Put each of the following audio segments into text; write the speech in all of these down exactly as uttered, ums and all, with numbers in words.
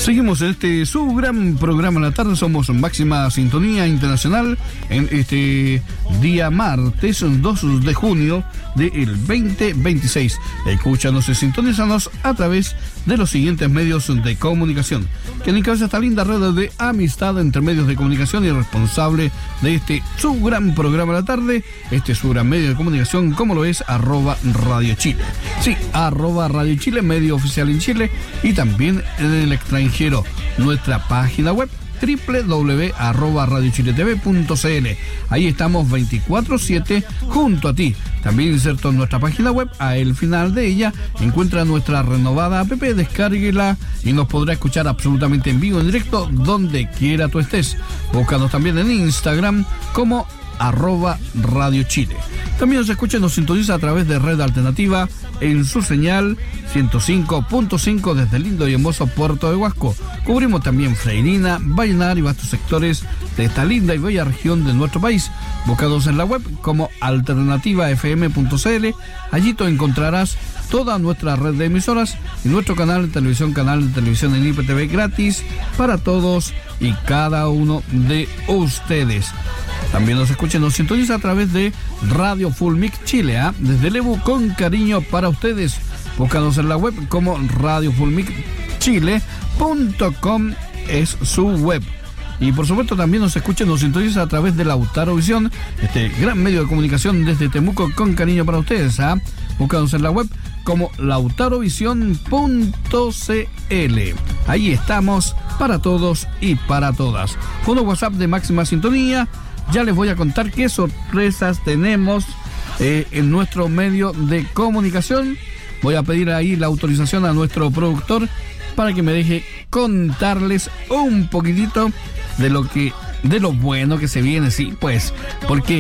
Seguimos en este su gran programa de la tarde. Somos Máxima Sintonía Internacional en este día martes dos de junio del veinte veintiséis. Escúchanos y sintonízanos a través de los siguientes medios de comunicación. Quien encabeza esta linda red de amistad entre medios de comunicación y responsable de este su gran programa de la tarde, este su gran medio de comunicación, como lo es arroba Radio Chile. Sí, arroba Radio Chile, medio oficial en Chile y también en el extranjero. Nuestra página web doble u doble u doble u punto arroba radio chile t v punto c l. Ahí estamos veinticuatro siete junto a ti. También inserto en nuestra página web, al final de ella encuentra nuestra renovada app, descárguela y nos podrá escuchar absolutamente en vivo, en directo, donde quiera tú estés. Búscanos también en Instagram como arroba Radio Chile. También nos escucha y nos sintoniza a través de Red Alternativa en su señal ciento cinco punto cinco desde el lindo y hermoso Puerto de Huasco. Cubrimos también Freirina, Vallenar y vastos sectores de esta linda y bella región de nuestro país. Buscados en la web como alternativa f m punto c l. Allí tú encontrarás toda nuestra red de emisoras y nuestro canal de televisión, canal de televisión en I P T V gratis para todos y cada uno de ustedes. También nos escucha y nos sintoniza a través de Radio Full Mix Chile, ¿eh? Desde Lebu con cariño para ustedes. Búscanos en la web como radio full mix chile punto com es su web. Y por supuesto también nos escucha y nos sintoniza a través de Lautarovisión, este gran medio de comunicación desde Temuco con cariño para ustedes, ¿eh? Búscanos en la web como lautarovisión punto c l. Ahí estamos para todos y para todas. Fono WhatsApp de Máxima Sintonía. Ya les voy a contar qué sorpresas tenemos eh, en nuestro medio de comunicación. Voy a pedir ahí la autorización a nuestro productor para que me deje contarles un poquitito de lo que, de lo bueno que se viene, sí, pues, porque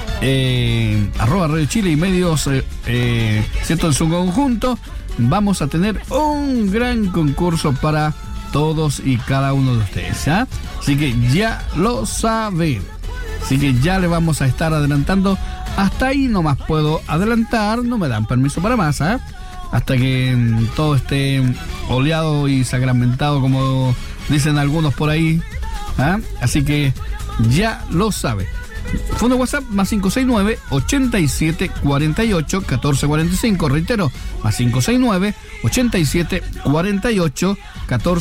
eh, arroba Radio Chile y medios, eh, eh, cierto, en su conjunto, vamos a tener un gran concurso para todos y cada uno de ustedes, ¿eh? Así que ya lo saben. Así que ya le vamos a estar adelantando. Hasta ahí nomás puedo adelantar. No me dan permiso para más, ¿eh? Hasta que mmm, todo esté oleado y sacramentado, como dicen algunos por ahí, ¿eh? Así que ya lo sabe. Fondo WhatsApp más cinco seis nueve, ochenta y siete, cuarenta y ocho, catorce cuarenta y cinco. Reitero, más cinco seis nueve, ochenta y siete, cuarenta y ocho, catorce